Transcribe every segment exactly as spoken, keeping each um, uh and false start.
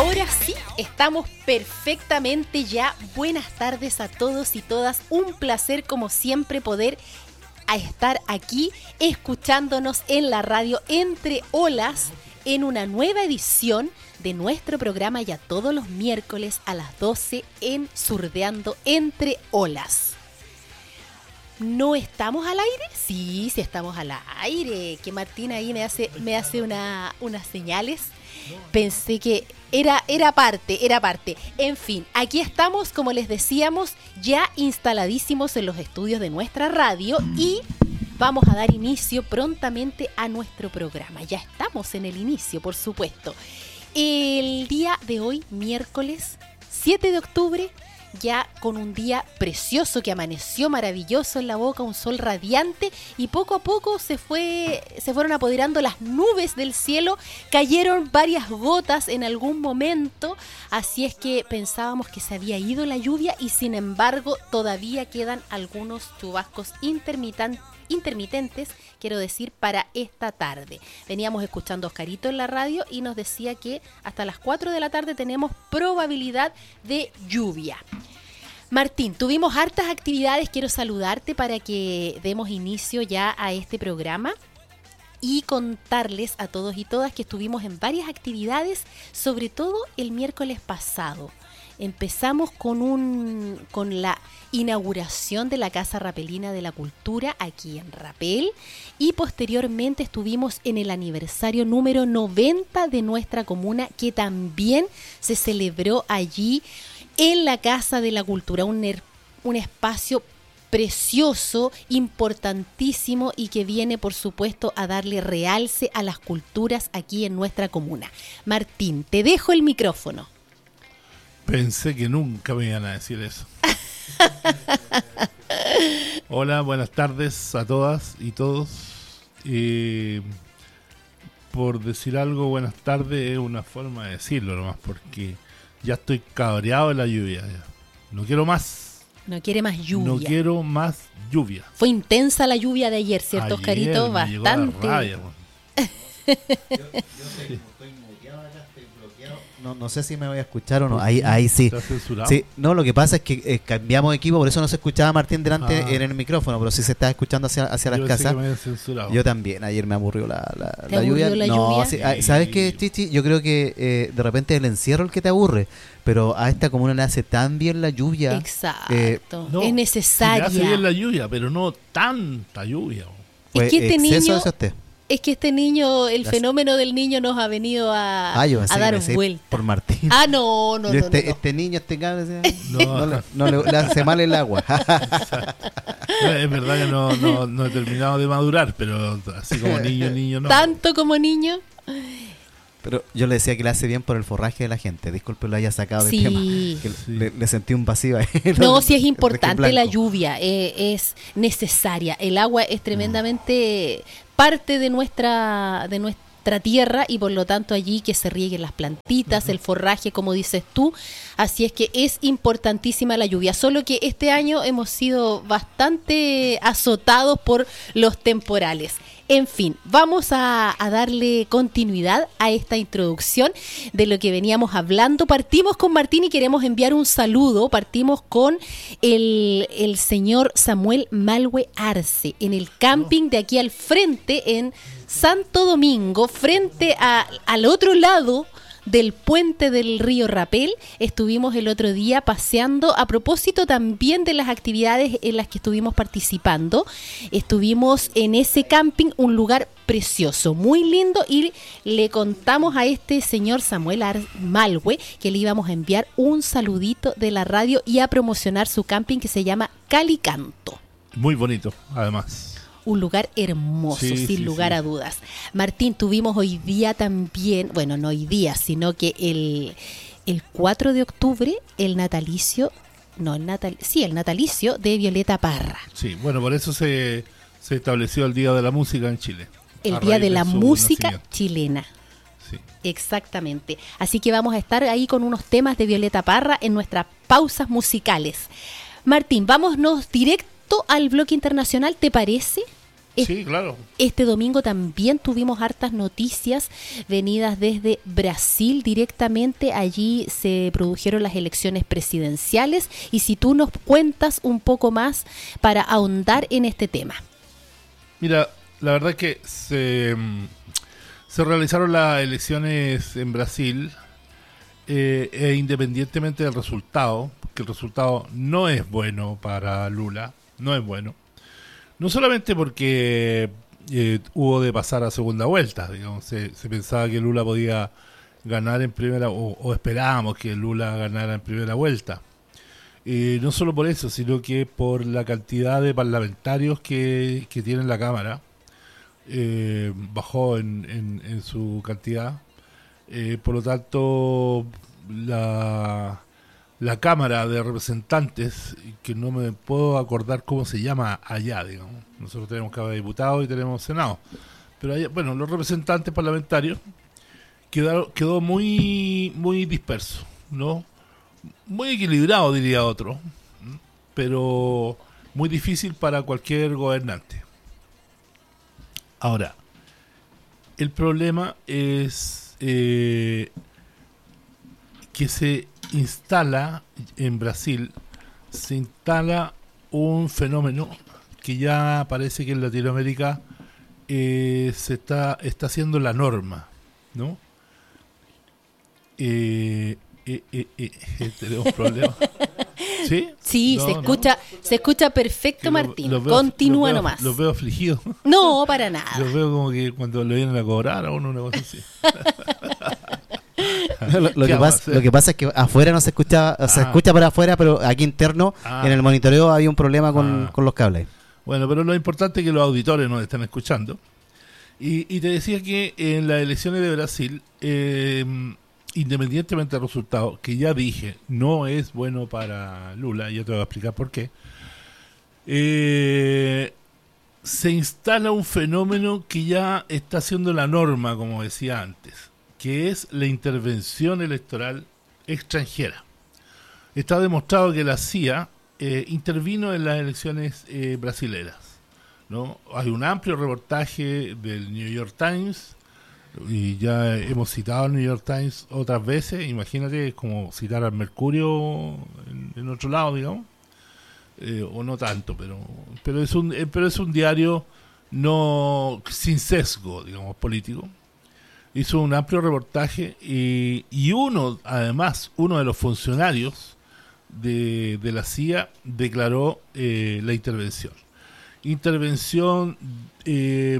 Ahora sí, estamos perfectamente ya. Buenas tardes a todos y todas. Un placer como siempre poder estar aquí escuchándonos en la radio Entre Olas en una nueva edición de nuestro programa ya todos los miércoles a las doce en Surdeando Entre Olas. ¿No estamos al aire? Sí, sí estamos al aire. Que Martín ahí me hace, me hace una, unas señales. Pensé que era, era parte, era parte. En fin, aquí estamos, como les decíamos, ya instaladísimos en los estudios de nuestra radio y vamos a dar inicio prontamente a nuestro programa. Ya estamos en el inicio, por supuesto. El día de hoy, miércoles siete de octubre, ya con un día precioso que amaneció maravilloso en La Boca, un sol radiante y poco a poco se fue, se fueron apoderando las nubes del cielo, cayeron varias gotas en algún momento, así es que pensábamos que se había ido la lluvia y sin embargo todavía quedan algunos chubascos intermitentes intermitentes, quiero decir, para esta tarde. Veníamos escuchando a Oscarito en la radio y nos decía que hasta las cuatro de la tarde tenemos probabilidad de lluvia. Martín, tuvimos hartas actividades, quiero saludarte para que demos inicio ya a este programa y contarles a todos y todas que estuvimos en varias actividades, sobre todo el miércoles pasado. Empezamos con un con la inauguración de la Casa Rapelina de la Cultura aquí en Rapel y posteriormente estuvimos en el aniversario número noventa de nuestra comuna que también se celebró allí en la Casa de la Cultura, un, er, un espacio precioso, importantísimo y que viene por supuesto a darle realce a las culturas aquí en nuestra comuna. Martín, te dejo el micrófono. Pensé que nunca me iban a decir eso. Hola, buenas tardes a todas y todos. Eh, por decir algo, buenas tardes es una forma de decirlo nomás, porque ya estoy cabreado de la lluvia. Ya. No quiero más. No quiere más lluvia. No quiero más lluvia. Fue intensa la lluvia de ayer, ¿cierto, ayer, Oscarito? Bastante. Rabia, yo, yo sé, estoy muteado acá, estoy bloqueado. No, no sé si me voy a escuchar o no. Ahí, ahí sí. ¿Estás censurado? Sí. No, lo que pasa es que eh, cambiamos de equipo, por eso no se escuchaba a Martín delante ah. en el micrófono, pero sí se estaba escuchando hacia, hacia las casas. Que me había censurado. Yo también. Ayer me aburrió la, la, la lluvia. La no, lluvia? Sí, ¿sabes qué, Chichi? Yo creo que eh, de repente es el encierro el que te aburre, pero a esta comuna le hace tan bien la lluvia. Exacto. Eh, no, es necesaria. Sí le hace bien la lluvia, pero no tanta lluvia. Es que este niño... Usted. Es que este niño, el Las... fenómeno del niño nos ha venido a, ah, a dar vuelta. Por Martín. Ah, no, no, no, este, no, no. Este niño, este cabrón, no, no, no, no le, le hace mal el agua. No, es verdad que no, no, no he terminado de madurar, pero así como niño, niño no. ¿Tanto como niño? Pero yo le decía que le hace bien por el forraje de la gente. Disculpe lo haya sacado del sí. tema. Que sí. le, le sentí un vacío ahí. No, sí es importante la lluvia, eh, es necesaria. El agua es tremendamente parte de nuestra de nuestra tierra y por lo tanto allí que se rieguen las plantitas, uh-huh. el forraje, como dices tú. Así es que es importantísima la lluvia. Solo que este año hemos sido bastante azotados por los temporales. En fin, vamos a, a darle continuidad a esta introducción de lo que veníamos hablando. Partimos con Martín y queremos enviar un saludo. Partimos con el, el señor Samuel Malhue Arce en el camping de aquí al frente en Santo Domingo, frente a, al otro lado del puente del río Rapel. Estuvimos el otro día paseando a propósito también de las actividades en las que estuvimos participando. Estuvimos en ese camping, un lugar precioso, muy lindo, y le contamos a este señor Samuel Ar- Malhue que le íbamos a enviar un saludito de la radio y a promocionar su camping que se llama Calicanto. Muy bonito, además. Un lugar hermoso, sí, sin sí, lugar sí. a dudas. Martín, tuvimos hoy día también, bueno, no hoy día, sino que el, el cuatro de octubre, el natalicio, no, el natal, sí, el natalicio de Violeta Parra. Sí, bueno, por eso se, se estableció el Día de la Música en Chile. El Día de la Música nacimiento. Chilena. Sí. Exactamente. Así que vamos a estar ahí con unos temas de Violeta Parra en nuestras pausas musicales. Martín, vámonos directo al bloque internacional, ¿te parece? Sí, claro. Este domingo también tuvimos hartas noticias venidas desde Brasil directamente. Allí se produjeron las elecciones presidenciales y si tú nos cuentas un poco más para ahondar en este tema. Mira, la verdad es que se, se realizaron las elecciones en Brasil eh, e independientemente del resultado, que el resultado no es bueno para Lula, no es bueno. No solamente porque eh, hubo de pasar a segunda vuelta, digamos, se, se pensaba que Lula podía ganar en primera, o, o esperábamos que Lula ganara en primera vuelta. Eh, no solo por eso, sino que por la cantidad de parlamentarios que, que tiene la Cámara, eh, bajó en, en, en su cantidad. Eh, por lo tanto, la... la Cámara de Representantes, que no me puedo acordar cómo se llama allá, digamos. Nosotros tenemos Cámara de Diputados y tenemos Senado. Pero allá, bueno, los representantes parlamentarios quedaron, quedó muy muy disperso, ¿no? Muy equilibrado, diría otro, pero muy difícil para cualquier gobernante. Ahora, el problema es eh, que se instala en Brasil, se instala un fenómeno que ya parece que en Latinoamérica eh, se está, está haciendo la norma, ¿no? Eh, eh, eh, eh, eh, tenemos problemas. ¿Sí? Sí, No, se no. escucha, se escucha perfecto, Que lo- Martín. los veo- Continúa los veo- nomás. Los veo afligidos. No, para nada. Los veo como que cuando le vienen a cobrar a uno una cosa así. lo, lo ¿Qué que vamos a pasa, hacer? lo que pasa es que afuera no se escucha, se Ah. escucha para afuera, pero aquí interno, Ah. en el monitoreo había un problema con, Ah. con los cables. Bueno, pero lo importante es que los auditores nos están escuchando. Y, y te decía que en las elecciones de Brasil, eh, independientemente del resultado, que ya dije, no es bueno para Lula, ya te voy a explicar por qué, eh, se instala un fenómeno que ya está siendo la norma, como decía antes, que es la intervención electoral extranjera. Está demostrado que la C I A eh, intervino en las elecciones eh, brasileras, ¿no? Hay un amplio reportaje del New York Times, y ya hemos citado al New York Times otras veces. Imagínate, es como citar al Mercurio en, en otro lado, digamos, eh, o no tanto, pero pero es un eh, pero es un diario no sin sesgo, digamos, político. Hizo un amplio reportaje y, y uno, además, uno de los funcionarios de, de la C I A declaró eh, la intervención. Intervención eh,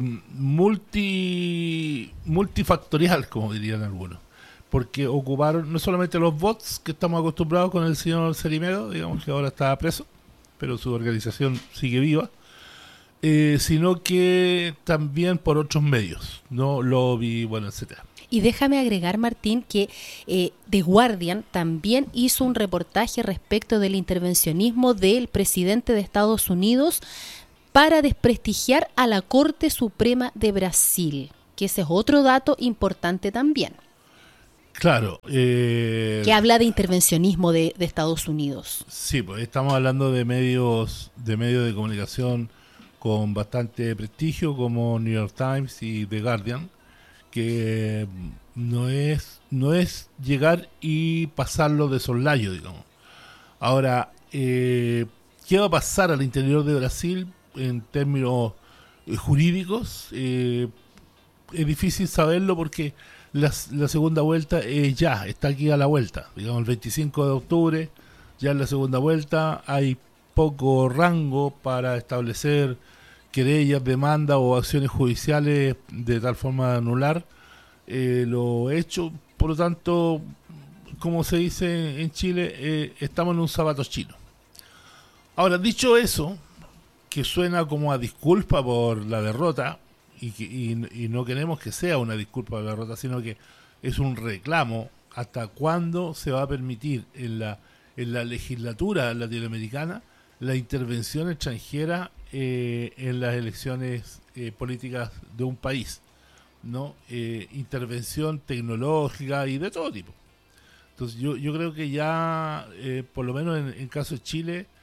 multi multifactorial, como dirían algunos, porque ocuparon no solamente los bots que estamos acostumbrados con el señor Cerimedo, digamos que ahora está preso, pero su organización sigue viva, eh, sino que también por otros medios, no lobby, bueno, etcétera. Y déjame agregar, Martín, que eh, The Guardian también hizo un reportaje respecto del intervencionismo del presidente de Estados Unidos para desprestigiar a la Corte Suprema de Brasil, que ese es otro dato importante también, Claro. Eh, que habla de intervencionismo de, de Estados Unidos. Sí, pues estamos hablando de medios de medios de comunicación con bastante prestigio como New York Times y The Guardian, que no es no es llegar y pasarlo de soslayo, digamos. Ahora, eh, ¿qué va a pasar al interior de Brasil en términos eh, jurídicos? Eh, es difícil saberlo porque la, la segunda vuelta eh, ya está aquí a la vuelta, digamos el veinticinco de octubre, ya en la segunda vuelta hay poco rango para establecer querellas, demandas o acciones judiciales de tal forma de anular eh, lo hecho. Por lo tanto, como se dice en Chile, eh, estamos en un zapato chino. Ahora, dicho eso, que suena como a disculpa por la derrota, y, que, y, y no queremos que sea una disculpa por la derrota, sino que es un reclamo. ¿Hasta cuándo se va a permitir en la, en la legislatura latinoamericana la intervención extranjera eh, en las elecciones eh, políticas de un país? ¿No? Eh, intervención tecnológica y de todo tipo. Entonces yo, yo creo que ya, eh, por lo menos en, en caso de Chile,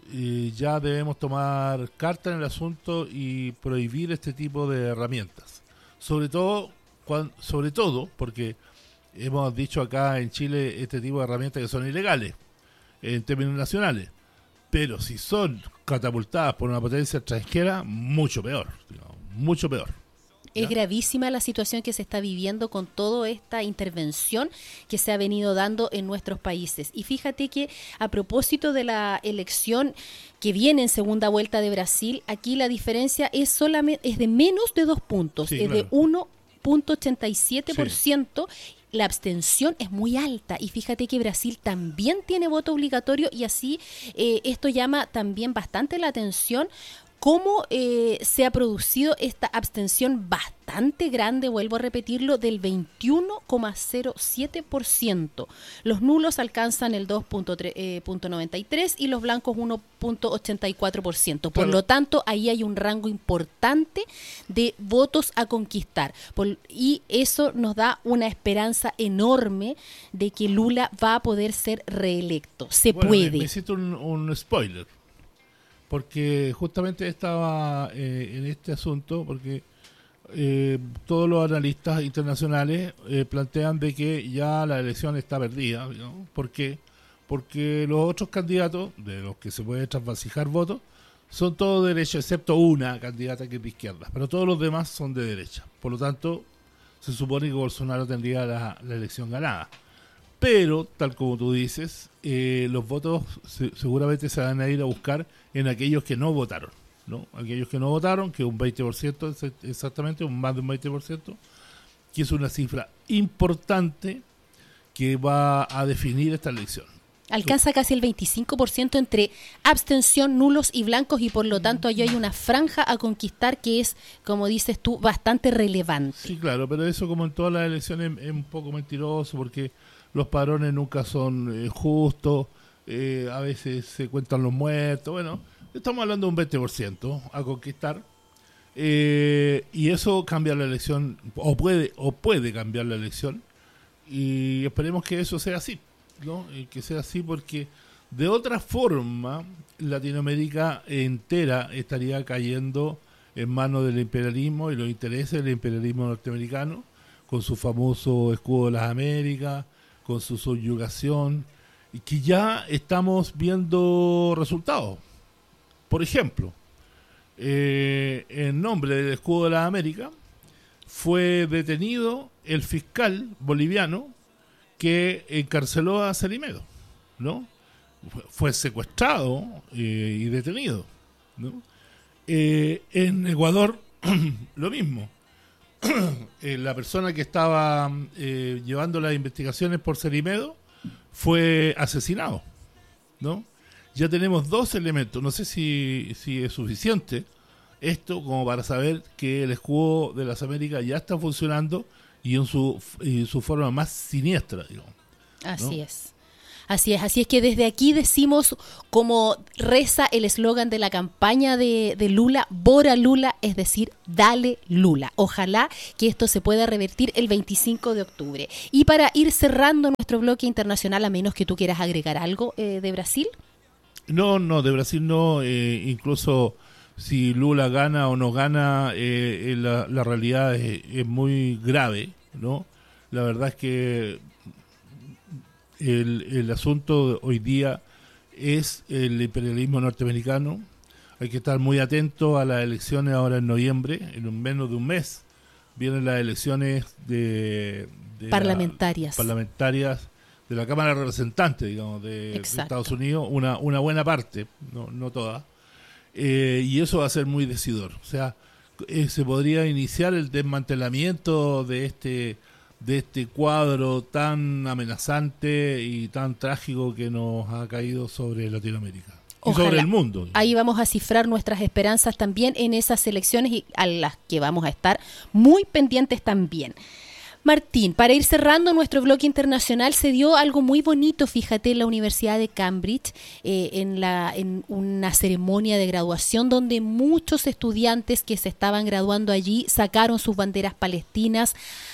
eh, ya debemos tomar carta en el asunto y prohibir este tipo de herramientas. Sobre todo, cuando, sobre todo porque hemos dicho acá en Chile este tipo de herramientas que son ilegales en términos nacionales, pero si son catapultadas por una potencia extranjera, mucho peor, digamos, mucho peor. Es gravísima la situación que se está viviendo con toda esta intervención que se ha venido dando en nuestros países. Y fíjate que a propósito de la elección que viene en segunda vuelta de Brasil, aquí la diferencia es solamente es de menos de dos puntos, Sí, es claro. de uno punto ochenta y siete por ciento. Sí. La abstención es muy alta y fíjate que Brasil también tiene voto obligatorio y así eh, esto llama también bastante la atención. ¿Cómo eh, se ha producido esta abstención bastante grande, vuelvo a repetirlo, del veintiuno coma cero siete por ciento? Los nulos alcanzan el dos punto noventa y tres por ciento y los blancos uno punto ochenta y cuatro por ciento. Por Claro. lo tanto, ahí hay un rango importante de votos a conquistar. Por, y eso nos da una esperanza enorme de que Lula va a poder ser reelecto. Se Bueno, puede. Me, me hiciste un, un spoiler, porque justamente estaba eh, en este asunto, porque eh, todos los analistas internacionales eh, plantean de que ya la elección está perdida, ¿no? ¿Por qué? Porque los otros candidatos, de los que se puede trasvasijar votos, son todos de derecha, excepto una candidata que es de izquierda, pero todos los demás son de derecha. Por lo tanto, se supone que Bolsonaro tendría la, la elección ganada. Pero, tal como tú dices, eh, los votos se, seguramente se van a ir a buscar en aquellos que no votaron, ¿no? Aquellos que no votaron, que un veinte por ciento es exactamente, un más de un veinte por ciento, que es una cifra importante que va a definir esta elección. Alcanza casi el veinticinco por ciento entre abstención, nulos y blancos y por lo tanto ahí hay una franja a conquistar que es, como dices tú, bastante relevante. Sí, claro, pero eso como en todas las elecciones es un poco mentiroso porque los padrones nunca son eh, justos, eh, a veces se cuentan los muertos, bueno, estamos hablando de un veinte por ciento a conquistar eh, y eso cambia la elección, o puede, o puede cambiar la elección y esperemos que eso sea así, ¿no? Y que sea así porque de otra forma Latinoamérica entera estaría cayendo en manos del imperialismo y los intereses del imperialismo norteamericano con su famoso escudo de las Américas, con su subyugación, y que ya estamos viendo resultados. Por ejemplo, eh, en nombre del escudo de las Américas fue detenido el fiscal boliviano que encarceló a Celimedo, ¿no? Fue secuestrado eh, y detenido, ¿no? Eh, en Ecuador, lo mismo. eh, la persona que estaba eh, llevando las investigaciones por Celimedo fue asesinado, ¿no? Ya tenemos dos elementos, no sé si, si es suficiente esto como para saber que el escudo de las Américas ya está funcionando y en su, en su forma más siniestra, digamos. Así ¿no? es. Así es, así es que desde aquí decimos, como reza el eslogan de la campaña de, de Lula, Bora Lula, es decir, dale Lula. Ojalá que esto se pueda revertir el veinticinco de octubre. Y para ir cerrando nuestro bloque internacional, a menos que tú quieras agregar algo eh, de Brasil. No, no, de Brasil no, eh, incluso si Lula gana o no gana, eh, la, la realidad es, es muy grave, ¿no? La verdad es que el, el asunto hoy día es el imperialismo norteamericano. Hay que estar muy atento a las elecciones ahora en noviembre, en un menos de un mes. Vienen las elecciones de, de parlamentarias. La, parlamentarias de la Cámara de Representantes, digamos, de, de Estados Unidos, una, una buena parte, no, no toda. Eh, y eso va a ser muy decidor. O sea, eh, se podría iniciar el desmantelamiento de este de este cuadro tan amenazante y tan trágico que nos ha caído sobre Latinoamérica. Ojalá. Y sobre el mundo. Ahí vamos a cifrar nuestras esperanzas también en esas elecciones y a las que vamos a estar muy pendientes también. Martín, para ir cerrando nuestro bloque internacional, se dio algo muy bonito, fíjate, en la Universidad de Cambridge, eh, en, la, en una ceremonia de graduación donde muchos estudiantes que se estaban graduando allí sacaron sus banderas palestinas,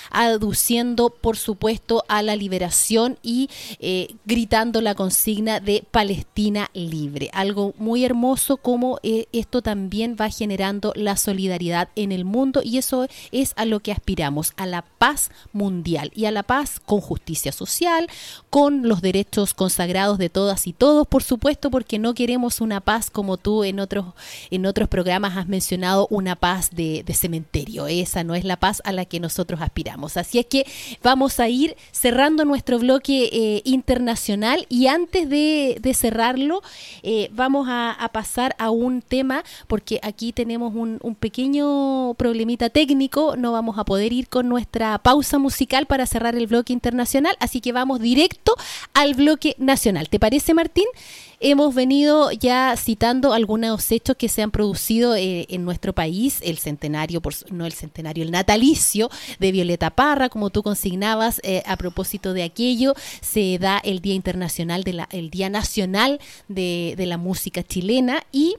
aduciendo, por supuesto, a la liberación y eh, gritando la consigna de Palestina libre. Algo muy hermoso como eh, esto también va generando la solidaridad en el mundo, y eso es a lo que aspiramos, a la paz mundial y a la paz con justicia social, con los derechos consagrados de todas y todos, por supuesto, porque no queremos una paz como tú en otros, en otros programas has mencionado, una paz de, de cementerio. Esa no es la paz a la que nosotros aspiramos. Así es que vamos a ir cerrando nuestro bloque eh, internacional, y antes de, de cerrarlo eh, vamos a, a pasar a un tema, porque aquí tenemos un, un pequeño problemita técnico, no vamos a poder ir con nuestra pausa musical para cerrar el bloque internacional, así que vamos directo al bloque nacional. ¿Te parece, Martín? Hemos venido ya citando algunos hechos que se han producido eh, en nuestro país, el centenario, por, no el centenario, el natalicio de Violeta Parra, como tú consignabas, eh, a propósito de aquello, se da el Día Internacional, de la, el Día Nacional de, de la Música Chilena, y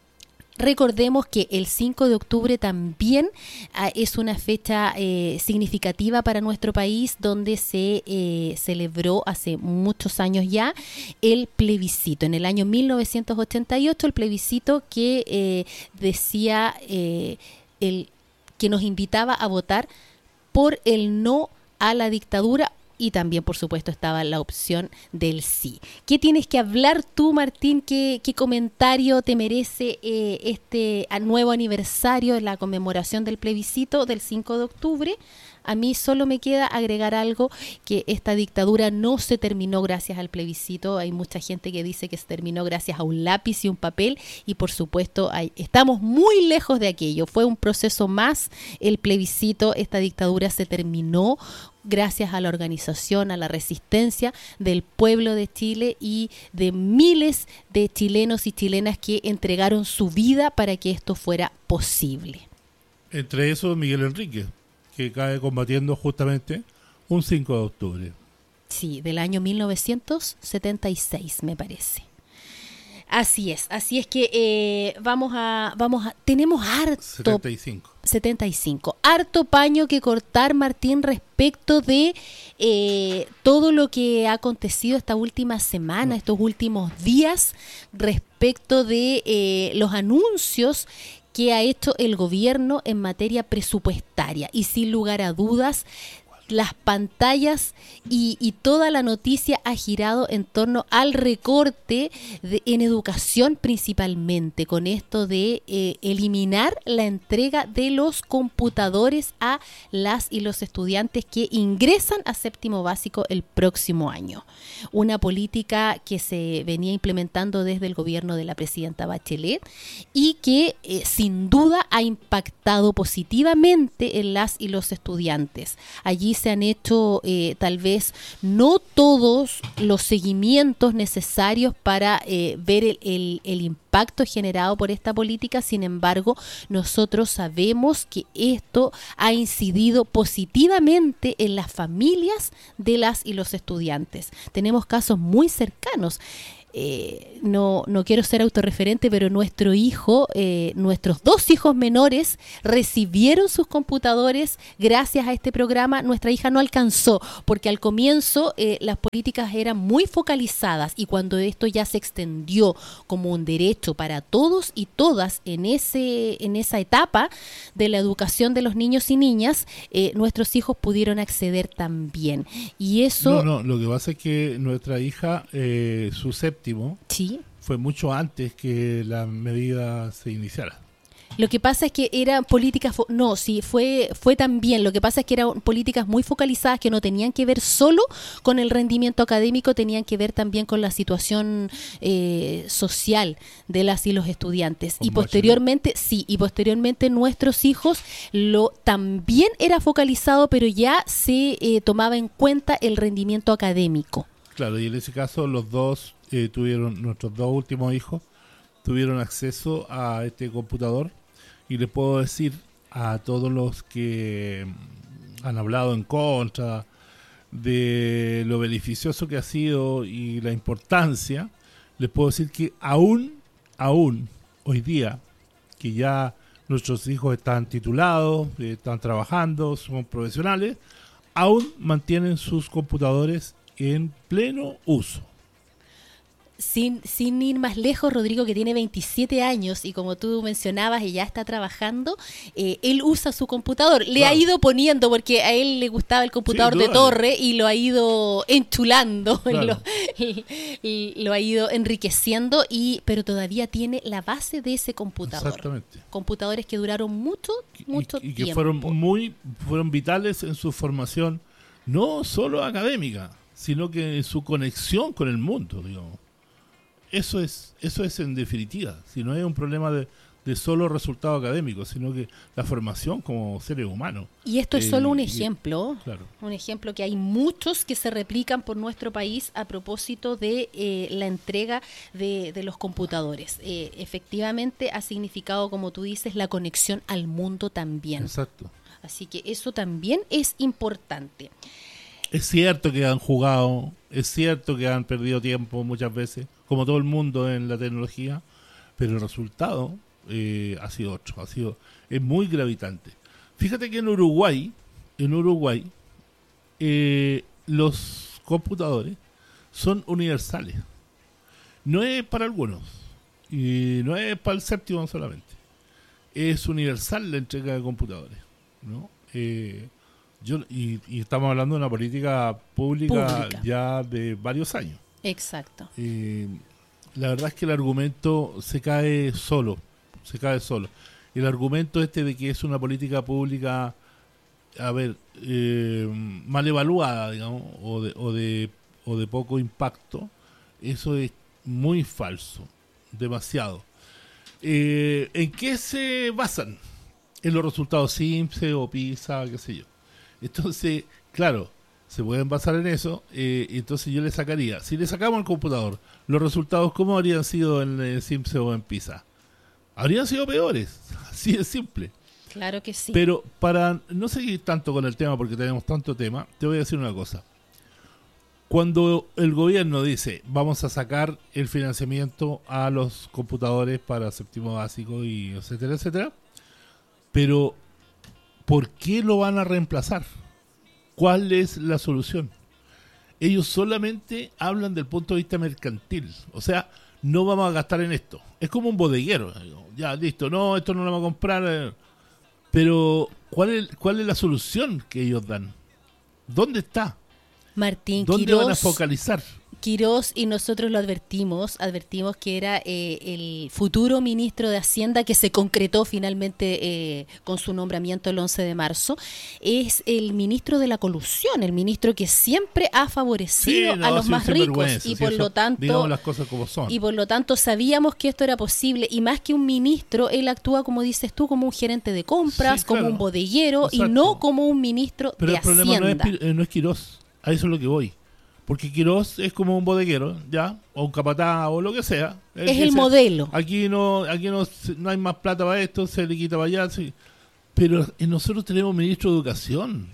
recordemos que el cinco de octubre también uh, es una fecha eh, significativa para nuestro país, donde se eh, celebró hace muchos años ya el plebiscito. En el año mil novecientos ochenta y ocho, el plebiscito que eh, decía eh, el, que nos invitaba a votar por el no a la dictadura, y también, por supuesto, estaba la opción del sí. ¿Qué tienes que hablar tú, Martín? ¿Qué, qué comentario te merece eh, este nuevo aniversario de la conmemoración del plebiscito del cinco de octubre? A mí solo me queda agregar algo, que esta dictadura no se terminó gracias al plebiscito. Hay mucha gente que dice que se terminó gracias a un lápiz y un papel, y por supuesto hay, estamos muy lejos de aquello. Fue un proceso más el plebiscito. Esta dictadura se terminó gracias a la organización, a la resistencia del pueblo de Chile y de miles de chilenos y chilenas que entregaron su vida para que esto fuera posible. Entre esos, Miguel Enrique, que cae combatiendo justamente un cinco de octubre. Sí, del año mil novecientos setenta y seis, me parece. Así es, así es que eh, vamos a, vamos a, tenemos harto... setenta y cinco. setenta y cinco. Harto paño que cortar, Martín, respecto de eh, todo lo que ha acontecido esta última semana, estos últimos días, respecto de eh, los anuncios que ha hecho el gobierno en materia presupuestaria. Y sin lugar a dudas, las pantallas y, y toda la noticia ha girado en torno al recorte de, en educación principalmente, con esto de eh, eliminar la entrega de los computadores a las y los estudiantes que ingresan a séptimo básico el próximo año. Una política que se venía implementando desde el gobierno de la presidenta Bachelet y que eh, sin duda ha impactado positivamente en las y los estudiantes. Allí se han hecho eh, tal vez no todos los seguimientos necesarios para eh, ver el, el, el impacto generado por esta política. Sin embargo, nosotros sabemos que esto ha incidido positivamente en las familias de las y los estudiantes. Tenemos casos muy cercanos. Eh, no, no quiero ser autorreferente, pero nuestro hijo, eh, nuestros dos hijos menores recibieron sus computadores gracias a este programa. Nuestra hija no alcanzó, porque al comienzo eh, las políticas eran muy focalizadas, y cuando esto ya se extendió como un derecho para todos y todas en ese, en esa etapa de la educación de los niños y niñas, eh, nuestros hijos pudieron acceder también. Y eso... No, no, lo que pasa es que nuestra hija, eh, su séptimo, sí, fue mucho antes que la medida se iniciara. Lo que pasa es que eran políticas, fo- no, sí, fue fue también, lo que pasa es que eran políticas muy focalizadas que no tenían que ver solo con el rendimiento académico, tenían que ver también con la situación eh, social de las y los estudiantes. Y posteriormente, sí, y posteriormente nuestros hijos, lo también era focalizado, pero ya se eh, tomaba en cuenta el rendimiento académico. Claro, y en ese caso los dos eh, tuvieron, nuestros dos últimos hijos tuvieron acceso a este computador, y les puedo decir a todos los que han hablado en contra de lo beneficioso que ha sido y la importancia, les puedo decir que aún, aún hoy día, que ya nuestros hijos están titulados, están trabajando, son profesionales, aún mantienen sus computadores en pleno uso. Sin, sin ir más lejos, Rodrigo, que tiene veintisiete años y como tú mencionabas, y ya está trabajando, eh, él usa su computador. Le Claro. ha ido poniendo, porque a él le gustaba el computador Sí, de dúdale. torre y lo ha ido enchulando, y Claro. lo, y- y lo ha ido enriqueciendo, y pero todavía tiene la base de ese computador. Exactamente. Computadores que duraron mucho, mucho y, y que tiempo. fueron muy fueron vitales en su formación, no solo académica, sino que en su conexión con el mundo, digamos. Eso es, eso es en definitiva, si no es un problema de, de solo resultado académico, sino que la formación como seres humanos. Y esto es Eh, solo un y- ejemplo, Claro. un ejemplo que hay muchos que se replican por nuestro país a propósito de eh, la entrega de, de los computadores. Eh, efectivamente ha significado, como tú dices, la conexión al mundo también. Exacto. Así que eso también es importante. Es cierto que han jugado, es cierto que han perdido tiempo muchas veces, como todo el mundo en la tecnología, pero el resultado eh, ha sido otro, ha sido es muy gravitante. Fíjate que en Uruguay, en Uruguay, eh, los computadores son universales. No es para algunos, y no es para el séptimo solamente. Es universal la entrega de computadores, ¿no? Eh, yo y, y estamos hablando de una política pública, Pública. ya de varios años. Exacto. Eh, la verdad es que el argumento se cae solo, se cae solo. El argumento este de que es una política pública, a ver, eh, mal evaluada, digamos, o de, o de o de poco impacto, eso es muy falso, demasiado. Eh, ¿En qué se basan? En los resultados SIMPSE o PISA, qué sé yo. Entonces, claro, se pueden basar en eso, eh, entonces yo le sacaría, si le sacamos al computador, los resultados, ¿cómo habrían sido en el SIMPSE o en PISA? Habrían sido peores, así de simple. Claro que sí. Pero para no seguir tanto con el tema, porque tenemos tanto tema, te voy a decir una cosa. Cuando el gobierno dice, vamos a sacar el financiamiento a los computadores para séptimo básico y etcétera, etcétera, pero ¿por qué lo van a reemplazar? ¿Cuál es la solución? Ellos solamente hablan del punto de vista mercantil. O sea, no vamos a gastar en esto. Es como un bodeguero. Ya, listo. No, esto no lo vamos a comprar. Pero, ¿cuál es, cuál es la solución que ellos dan? ¿Dónde está? Martín ¿Dónde Quirós, van a focalizar? Quirós, y nosotros lo advertimos, advertimos que era eh, el futuro ministro de Hacienda, que se concretó finalmente eh, con su nombramiento el once de marzo, es el ministro de la colusión, el ministro que siempre ha favorecido Sí, no, a los sí, más sin ricos, vergüenza, y sí, por eso, lo tanto digamos las cosas como son. y por lo tanto sabíamos que esto era posible, y más que un ministro, él actúa, como dices tú, como un gerente de compras, Sí, como claro. un bodeguero, y Exacto. no como un ministro Pero de el problema no es, Hacienda. Pi- eh, no es Quirós, a eso es lo que voy. Porque Quirós es como un bodeguero, ¿ya? O un capataz o lo que sea. Él Es el dice, modelo. Aquí no aquí no, se- no hay más plata para esto, se le quita para allá. Sí. Pero eh, nosotros tenemos ministro de Educación.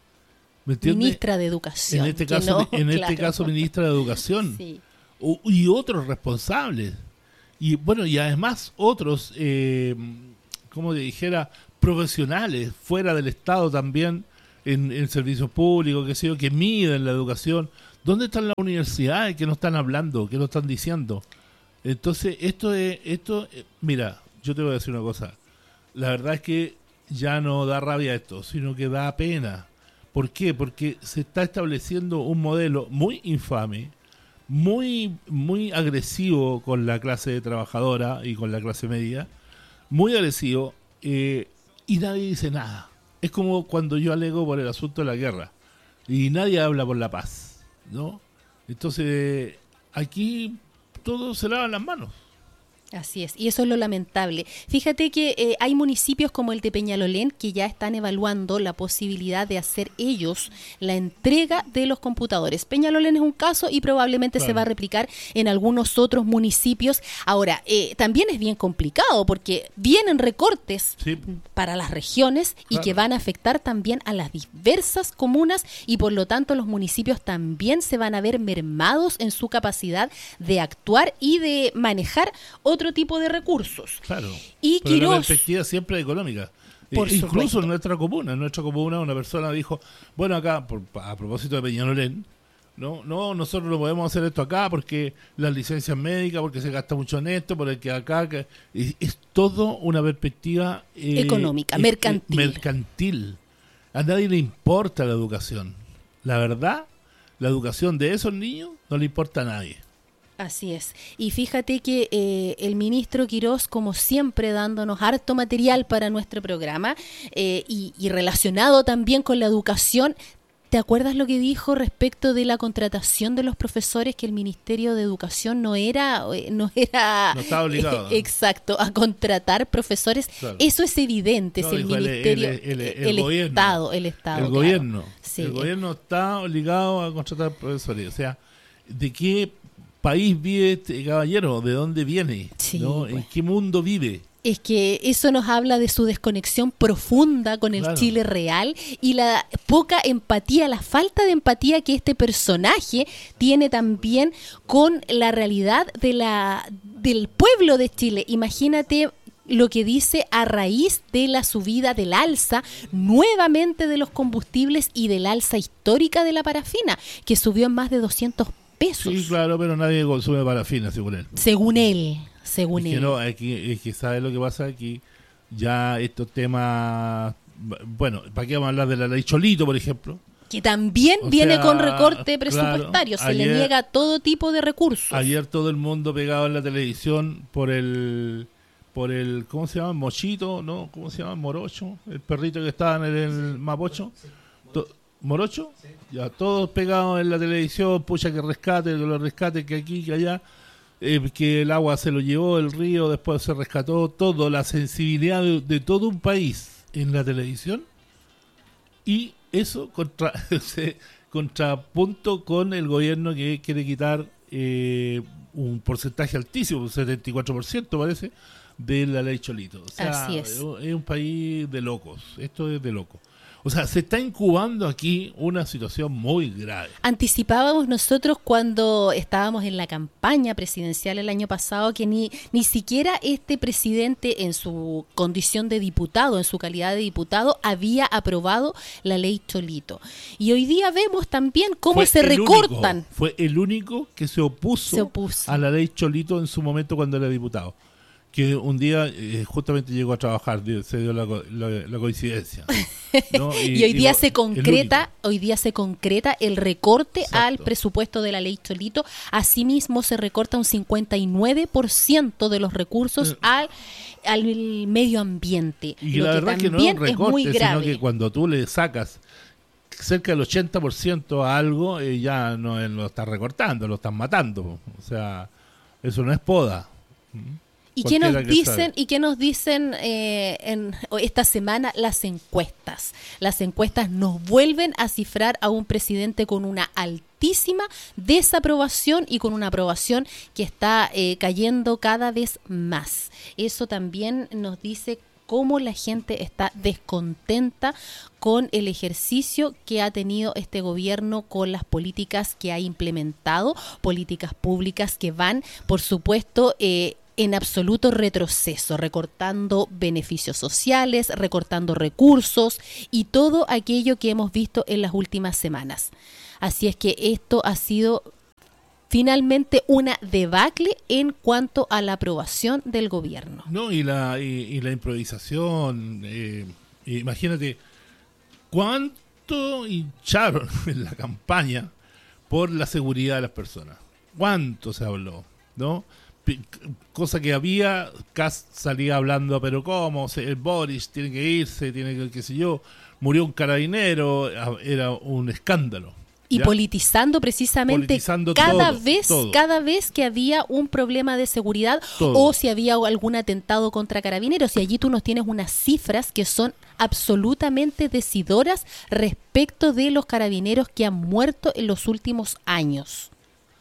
¿Me entiendes? Ministra de Educación. En este que caso, no, en este claro. caso ministra de Educación. Sí. O- y otros responsables. Y bueno, y además otros, eh, como te dijera, profesionales fuera del Estado también, en, en servicios públicos, qué sé yo, que miden la educación. ¿Dónde están las universidades que no están hablando, que no están diciendo? Entonces, esto es, esto, eh, mira, yo te voy a decir una cosa. La verdad es que ya no da rabia esto, sino que da pena. ¿Por qué? Porque se está estableciendo un modelo muy infame, muy, muy agresivo con la clase trabajadora y con la clase media, muy agresivo, eh, y nadie dice nada. Es como cuando yo alego por el asunto de la guerra y nadie habla por la paz, ¿no? Entonces, aquí todos se lavan las manos. Así es, y eso es lo lamentable. Fíjate que eh, hay municipios como el de Peñalolén que ya están evaluando la posibilidad de hacer ellos la entrega de los computadores. Peñalolén es un caso y probablemente Claro. se va a replicar en algunos otros municipios. Ahora, eh, también es bien complicado porque vienen recortes Sí. para las regiones y Claro. que van a afectar también a las diversas comunas, y por lo tanto los municipios también se van a ver mermados en su capacidad de actuar y de manejar otro tipo de recursos. Claro. Y Pero la Quirós, perspectiva siempre es económica. Por e, incluso supuesto. en nuestra comuna, en nuestra comuna una persona dijo, bueno, acá, por, a propósito de Peñalolén, no, no, nosotros no podemos hacer esto acá porque las licencias médicas, porque se gasta mucho en esto, porque acá, que, es, es todo una perspectiva eh, económica, eh, mercantil. eh, mercantil. A nadie le importa la educación. La verdad, la educación de esos niños no le importa a nadie. Así es. Y fíjate que eh, el ministro Quirós, como siempre, dándonos harto material para nuestro programa eh, y, y relacionado también con la educación. ¿Te acuerdas lo que dijo respecto de la contratación de los profesores, que el Ministerio de Educación no era no era no estaba obligado, eh, exacto, a contratar profesores? Claro. Eso es evidente, no, si el dijo, Ministerio, el, el, el, el, el gobierno, Estado, el Estado, el claro. gobierno, sí. el gobierno está obligado a contratar profesores. O sea, ¿de qué país vive este caballero? ¿De dónde viene? Sí, ¿no? pues. ¿En qué mundo vive? Es que eso nos habla de su desconexión profunda con el claro. Chile real y la poca empatía, la falta de empatía que este personaje tiene también con la realidad de la del pueblo de Chile. Imagínate lo que dice a raíz de la subida del alza nuevamente de los combustibles y del alza histórica de la parafina, que subió en más de doscientos pesos. Sí, claro, pero nadie consume parafina, según él. Según él. Según es él. que no, es que, es que ¿sabes lo que pasa aquí? Ya estos temas, bueno, ¿para qué vamos a hablar de la ley Cholito, por ejemplo? Que también o viene sea, con recorte presupuestario, claro, se ayer, le niega todo tipo de recursos. Ayer todo el mundo pegado en la televisión por el, por el, ¿cómo se llama? Mochito, ¿no? ¿Cómo se llama? Morocho, el perrito que estaba en el, el Mapocho. Sí, sí. ¿Morocho? Sí. Ya, todos pegados en la televisión, pucha que rescate, que lo rescate, que aquí, que allá. Eh, que el agua se lo llevó, el río, después se rescató, todo, la sensibilidad de, de todo un país en la televisión, y eso contra se contrapunto con el gobierno que quiere quitar eh, un porcentaje altísimo, un setenta y cuatro por ciento parece, de la ley Cholito. O sea, así es. Es un país de locos, esto es de locos. O sea, se está incubando aquí una situación muy grave. Anticipábamos nosotros cuando estábamos en la campaña presidencial el año pasado que ni, ni siquiera este presidente en su condición de diputado, en su calidad de diputado, había aprobado la ley Cholito. Y hoy día vemos también cómo fue se recortan. Único, fue el único que se opuso, se opuso a la ley Cholito en su momento cuando era diputado. Que un día eh, justamente llegó a trabajar, se dio la, la, la coincidencia, ¿no? y, y hoy día y, se concreta, hoy día se concreta el recorte Exacto. al presupuesto de la ley Cholito. Asimismo se recorta un cincuenta y nueve por ciento de los recursos eh. al, al medio ambiente. Y lo la que verdad que no es un recorte, sino que cuando tú le sacas cerca del ochenta por ciento a algo, eh, ya no eh, lo estás recortando, lo estás matando. O sea, eso no es poda. ¿Y qué nos dicen, y qué nos dicen eh, en esta semana las encuestas? Las encuestas nos vuelven a cifrar a un presidente con una altísima desaprobación y con una aprobación que está eh, cayendo cada vez más. Eso también nos dice cómo la gente está descontenta con el ejercicio que ha tenido este gobierno, con las políticas que ha implementado, políticas públicas que van, por supuesto, eh, en absoluto retroceso, recortando beneficios sociales, recortando recursos y todo aquello que hemos visto en las últimas semanas. Así es que esto ha sido finalmente una debacle en cuanto a la aprobación del gobierno. No, y la, y, y la improvisación, eh, imagínate cuánto hincharon en la campaña por la seguridad de las personas. Cuánto se habló, ¿no? Cosa que había, Kass salía hablando, pero ¿cómo? El Boris tiene que irse, tiene que, qué sé yo, murió un carabinero, era un escándalo. Y ¿ya? politizando precisamente politizando cada todo, vez todo. cada vez que había un problema de seguridad todo. O si había algún atentado contra carabineros. Y allí tú nos tienes unas cifras que son absolutamente decidoras respecto de los carabineros que han muerto en los últimos años.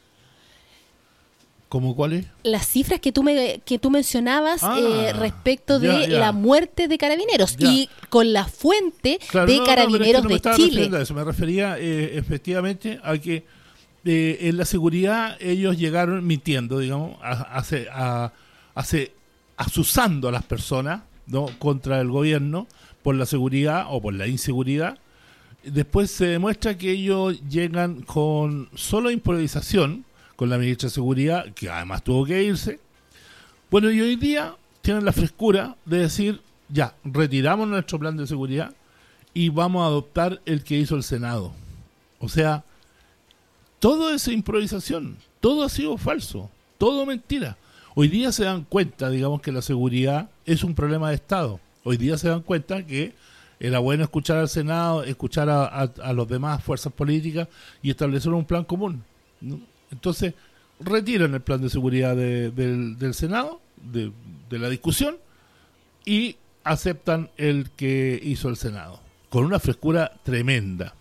¿Cómo cuáles? Las cifras que tú me que tú mencionabas ah, eh, respecto ya, de ya. la muerte de carabineros ya. y con la fuente claro, de no, carabineros no, es que no de me Chile. A eso me refería eh, efectivamente a que eh, en la seguridad ellos llegaron mintiendo, digamos, a, a, a, a, a asusando a las personas, ¿no? Contra el gobierno por la seguridad o por la inseguridad. Después se demuestra que ellos llegan con solo improvisación, con la ministra de Seguridad, que además tuvo que irse. Bueno, y hoy día tienen la frescura de decir, ya, retiramos nuestro plan de seguridad y vamos a adoptar el que hizo el Senado. O sea, todo es improvisación, todo ha sido falso, todo mentira. Hoy día se dan cuenta, digamos, que la seguridad es un problema de Estado. Hoy día se dan cuenta que era bueno escuchar al Senado, escuchar a, a, a las demás fuerzas políticas y establecer un plan común, ¿no? Entonces, retiran el plan de seguridad de, del, del Senado, de, de la discusión, y aceptan el que hizo el Senado, con una frescura tremenda.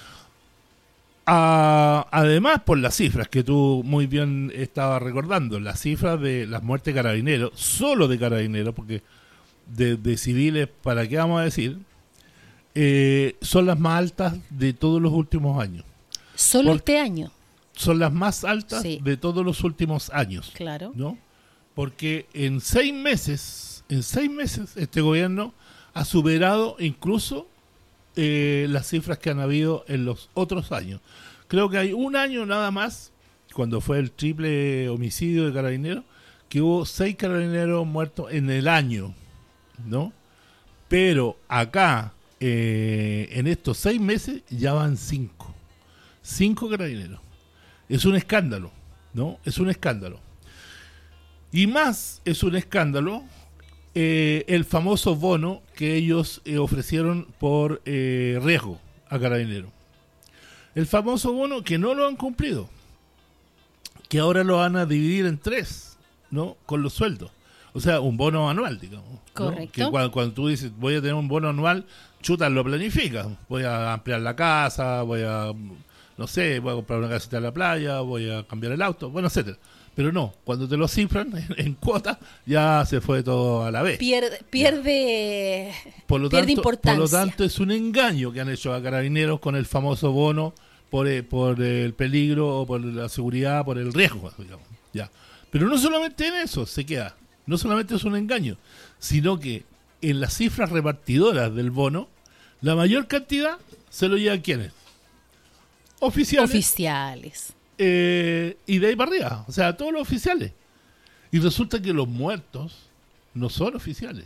A, además, por las cifras que tú muy bien estabas recordando, las cifras de las muertes de carabineros, solo de carabineros, porque de, de civiles, ¿para qué vamos a decir? Eh, son las más altas de todos los últimos años. ¿Solo Porque este año? Son las más altas Sí. de todos los últimos años. Claro. ¿No? Porque en seis meses, en seis meses, este gobierno ha superado incluso eh, las cifras que han habido en los otros años. Creo que hay un año nada más, cuando fue el triple homicidio de carabineros, que hubo seis carabineros muertos en el año, ¿no? Pero acá, eh, en estos seis meses, ya van cinco. Cinco carabineros. Es un escándalo, ¿no? Es un escándalo. Y más es un escándalo eh, el famoso bono que ellos eh, ofrecieron por eh, riesgo a carabineros. El famoso bono que no lo han cumplido, que ahora lo van a dividir en tres, ¿no? Con los sueldos. O sea, un bono anual, digamos, ¿no? Correcto. Que cuando, cuando tú dices, voy a tener un bono anual, chuta, lo planificas. Voy a ampliar la casa, voy a, no sé, voy a comprar una casita en la playa, voy a cambiar el auto, bueno, etcétera. Pero no, cuando te lo cifran en, en cuotas, ya se fue todo a la vez. Pierde, pierde, Por lo, pierde tanto, importancia. por lo tanto, es un engaño que han hecho a carabineros con el famoso bono por, eh, por el peligro, o por la seguridad, por el riesgo, digamos. Ya. Pero no solamente en eso se queda, no solamente es un engaño, sino que en las cifras repartidoras del bono, la mayor cantidad se lo llevan ¿quiénes? Oficiales. Oficiales. Eh, y de ahí para arriba, o sea, todos los oficiales. Y resulta que los muertos no son oficiales.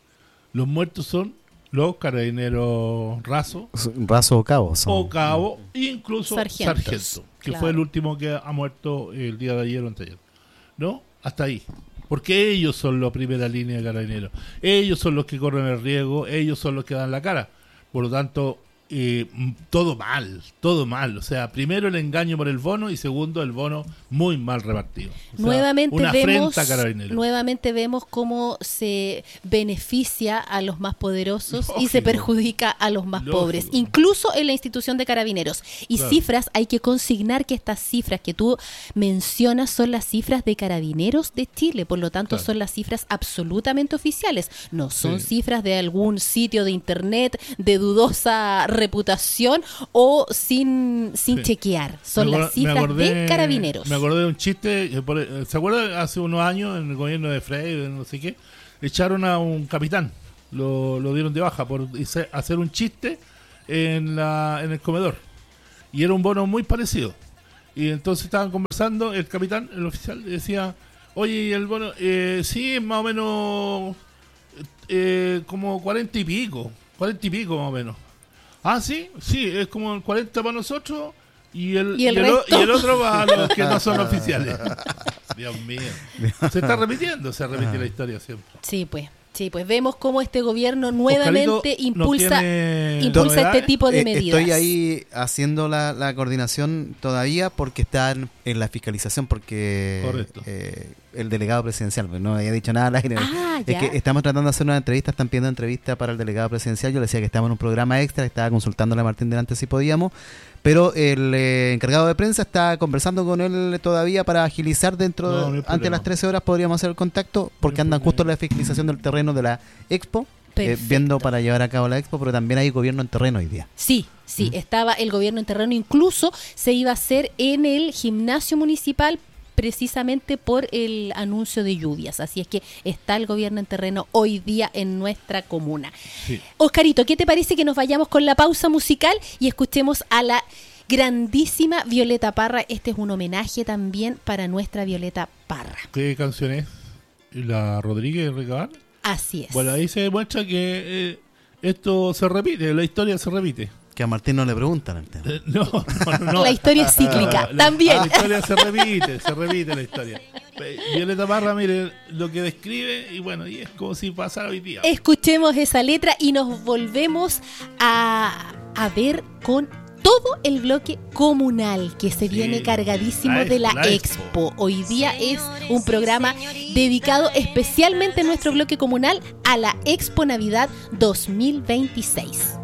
Los muertos son los carabineros rasos, Raso o cabo. Son. o cabo, e incluso Sargentos, sargento, que claro. fue el último que ha muerto el día de ayer o anteayer. ¿No? Hasta ahí. Porque ellos son la primera línea de carabineros. Ellos son los que corren el riesgo, ellos son los que dan la cara. Por lo tanto, eh, todo mal, todo mal. O sea, primero el engaño por el bono y segundo el bono muy mal repartido. O sea, Nuevamente una vemos, afrenta a carabineros. nuevamente vemos cómo se beneficia a los más poderosos y Lógico. se perjudica a los más Lógico. pobres, incluso en la institución de carabineros. Y Claro. cifras, hay que consignar que estas cifras que tú mencionas son las cifras de carabineros de Chile, por lo tanto Claro. son las cifras absolutamente oficiales, no son Sí. cifras de algún sitio de internet de dudosa reputación o sin, sin Sí. chequear, son Me acor- las me cifras acordé- de carabineros. Me acordé de un chiste, eh, por- eh, ¿se acuerda? Hace unos años, en el gobierno de Frey, no sé qué, echaron a un capitán, lo, lo dieron de baja por hice- hacer un chiste en, la, en el comedor. Y era un bono muy parecido. Y entonces estaban conversando, el capitán, el oficial, y decía, oye, ¿y el bono? Eh, sí, es más o menos eh, como cuarenta y pico, cuarenta y pico más o menos. Ah, sí, sí, es como el cuarenta para nosotros y el, ¿Y el o- resto? y el otro para los que no son oficiales. Dios mío. Se está repitiendo, se repite la historia siempre. Sí, pues. Sí, pues vemos cómo este gobierno nuevamente Oscarito, ¿no impulsa, tiene impulsa este novedades? tipo de Eh, medidas. Estoy ahí haciendo la, la coordinación todavía porque están en la fiscalización, porque Correcto. eh, el delegado presidencial, pues, no había dicho nada al aire. Ah, Es ya. que estamos tratando de hacer una entrevista, están pidiendo entrevista para el delegado presidencial. Yo le decía que estamos en un programa extra, estaba consultándole a Martín delante si podíamos, pero el eh, encargado de prensa está conversando con él todavía para agilizar dentro No, de, no hay antes de problema. las trece horas podríamos hacer el contacto, porque No hay andan problema. justo en la fiscalización del terreno de la Expo, eh, Perfecto. viendo para llevar a cabo la Expo, pero también hay gobierno en terreno hoy día. Sí, sí, estaba el gobierno en terreno, incluso se iba a hacer en el gimnasio municipal precisamente por el anuncio de lluvias. Así es que está el gobierno en terreno hoy día en nuestra comuna. Sí. Oscarito, ¿qué te parece que nos vayamos con la pausa musical y escuchemos a la grandísima Violeta Parra? Este es un homenaje también para nuestra Violeta Parra. ¿Qué canción es? ¿La Rodríguez Recabar? Así es. Bueno, ahí se demuestra que eh, esto se repite, la historia se repite. Que a Martín no le preguntan el tema. Eh, no, no, no. La historia es cíclica, Ah, la- también. La historia se repite, se repite la historia. Eh, Violeta Parra, mire lo que describe y bueno, y es como si pasara hoy día. Escuchemos esa letra y nos volvemos a, a ver con todo el bloque comunal que se Sí, viene cargadísimo la de la, la expo. Expo. Hoy día es un programa dedicado especialmente en nuestro bloque comunal a la Expo Navidad dos mil veintiséis.